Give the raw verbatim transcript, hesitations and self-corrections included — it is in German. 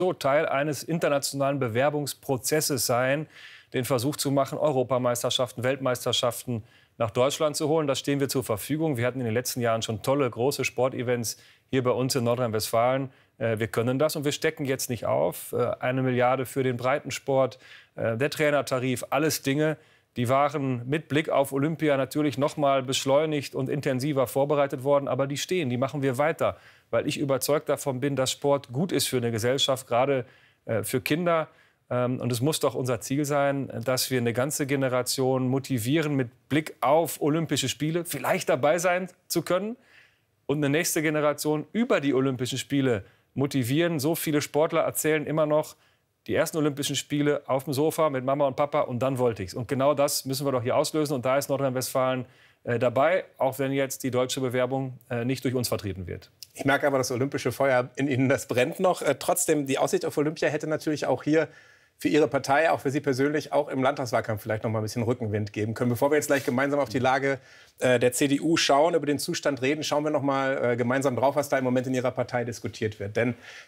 so Teil eines internationalen Bewerbungsprozesses sein, den Versuch zu machen, Europameisterschaften, Weltmeisterschaften nach Deutschland zu holen. Da stehen wir zur Verfügung. Wir hatten in den letzten Jahren schon tolle, große Sportevents hier bei uns in Nordrhein-Westfalen. Wir können das und wir stecken jetzt nicht auf. Eine Milliarde für den Breitensport, der Trainertarif, alles Dinge, die waren mit Blick auf Olympia natürlich noch mal beschleunigt und intensiver vorbereitet worden. Aber die stehen, die machen wir weiter, weil ich überzeugt davon bin, dass Sport gut ist für eine Gesellschaft, gerade für Kinder. Und es muss doch unser Ziel sein, dass wir eine ganze Generation motivieren, mit Blick auf Olympische Spiele vielleicht dabei sein zu können und eine nächste Generation über die Olympischen Spiele motivieren. So viele Sportler erzählen immer noch, die ersten Olympischen Spiele auf dem Sofa mit Mama und Papa und dann wollte ich's. Und genau das müssen wir doch hier auslösen. Und da ist Nordrhein-Westfalen äh, dabei, auch wenn jetzt die deutsche Bewerbung äh, nicht durch uns vertreten wird. Ich merke aber, das olympische Feuer in Ihnen, das brennt noch. Äh, trotzdem, die Aussicht auf Olympia hätte natürlich auch hier für Ihre Partei, auch für Sie persönlich, auch im Landtagswahlkampf vielleicht noch mal ein bisschen Rückenwind geben können. Bevor wir jetzt gleich gemeinsam auf die Lage äh, der C D U schauen, über den Zustand reden, schauen wir noch mal äh, gemeinsam drauf, was da im Moment in Ihrer Partei diskutiert wird. Denn